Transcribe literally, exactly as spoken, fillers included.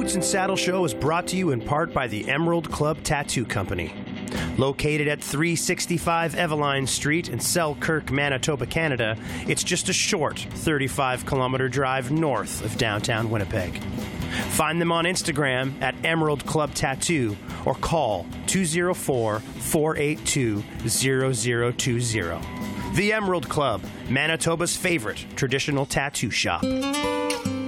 Boots and Saddle Show is brought to you in part by the Emerald Club Tattoo Company. Located at three sixty-five Eveline Street in Selkirk, Manitoba, Canada, it's just a short thirty-five kilometer drive north of downtown Winnipeg. Find them on Instagram at Emerald Club Tattoo or call two oh four, four eight two, zero zero two zero. The Emerald Club, Manitoba's favorite traditional tattoo shop.